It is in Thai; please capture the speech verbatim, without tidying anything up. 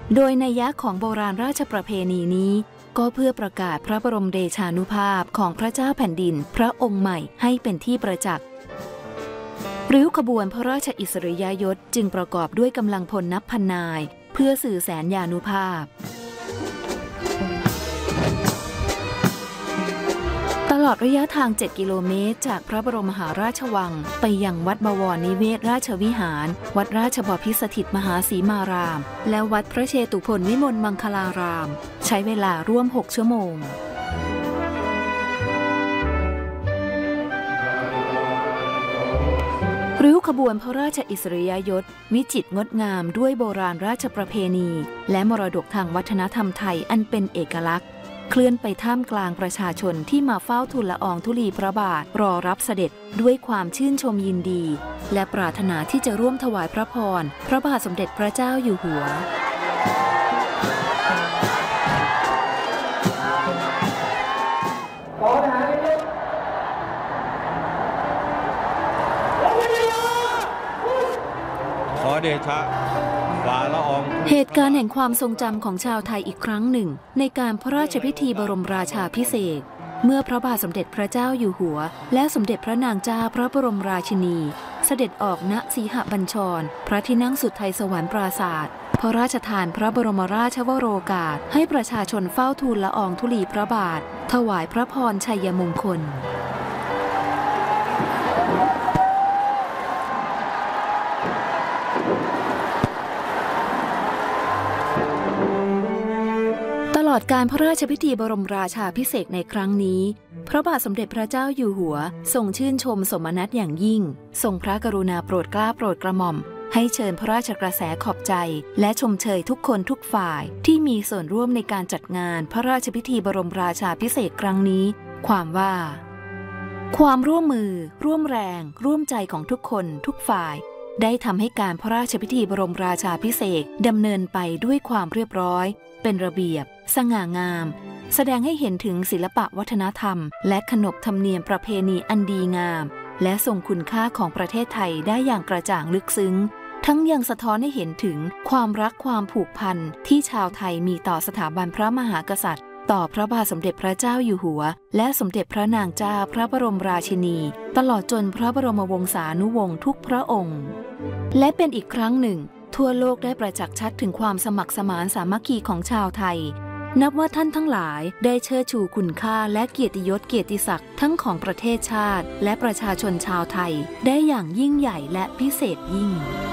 โดยนัยยะของโบราณราชประเพณีนี้ก็เพื่อประกาศพระบรมเดชานุภาพของพระเจ้าแผ่นดินพระองค์ใหม่ให้เป็นที่ประจักษ์ริ้วขบวนพระราชอิสริยยศจึงประกอบด้วยกำลังพลนับพันนายเพื่อสื่อแสนยานุภาพตลอดระยะทางเจ็ดกิโลเมตรจากพระบรมมหาราชวังไปยังวัดบวรนิเวศราชวิหารวัดราชบพิสถิตมหาสีมารามและวัดพระเชตุพนวิมลมังคลารามใช้เวลาร่วมหกชั่วโมงริ้วขบวนพระราชอิสริยยศวิจิตรงดงามด้วยโบราณราชประเพณีและมรดกทางวัฒนธรรมไทยอันเป็นเอกลักษณ์เคลื่อนไปท่ามกลางประชาชนที่มาเฝ้าทูลละอองธุลีพระบาทรอรับเสด็จด้วยความชื่นชมยินดีและปรารถนาที่จะร่วมถวายพระพรพระบาทสมเด็จพระเจ้าอยู่หัวขอเดชะฝ่าละอองเหตุการณ์แห่งความทรงจำของชาวไทยอีกครั้งหนึ่งในการพระราชพิธีบรมราชาภิเษกเมื่อพระบาทสมเด็จพระเจ้าอยู่หัวและสมเด็จพระนางเจ้าพระบรมราชินีเสด็จออกณสีหบัญชรพระที่นั่งสุดไทยสวรรค์ปราศาสตร์พระราชทานพระบรมราชวโรกาสให้ประชาชนเฝ้าทูลละอองธุลีพระบาทถวายพระพรชัยมงคลตลอดการพระราชพิธีบรมราชาภิเษกในครั้งนี้พระบาทสมเด็จพระเจ้าอยู่หัวทรงชื่นชมสมนัสอย่างยิ่งทรงพระกรุณาโปรดเกล้าโปรดกระหม่อมให้เชิญพระราชกระแสขอบใจและชมเชยทุกคนทุกฝ่ายที่มีส่วนร่วมในการจัดงานพระราชพิธีบรมราชาภิเษกครั้งนี้ความว่าความร่วมมือร่วมแรงร่วมใจของทุกคนทุกฝ่ายได้ทำให้การพระราชพิธีบรมราชาภิเษกดำเนินไปด้วยความเรียบร้อยเป็นระเบียบสง่างามแสดงให้เห็นถึงศิลปะวัฒนธรรมและขนบธรรมเนียมประเพณีอันดีงามและทรงคุณค่าของประเทศไทยได้อย่างกระจ่างลึกซึ้งทั้งยังสะท้อนให้เห็นถึงความรักความผูกพันที่ชาวไทยมีต่อสถาบันพระมหากษัตริย์ต่อพระบาทสมเด็จพระเจ้าอยู่หัวและสมเด็จพระนางเจ้าพระบรมราชินีตลอดจนพระบรมวงศานุวงศ์ทุกพระองค์และเป็นอีกครั้งหนึ่งทั่วโลกได้ประจักษ์ชัดถึงความสมัครสมานสามัคคีของชาวไทยนับว่าท่านทั้งหลายได้เชิดชูคุณค่าและเกียรติยศเกียรติศักดิ์ทั้งของประเทศชาติและประชาชนชาวไทยได้อย่างยิ่งใหญ่และพิเศษยิ่ง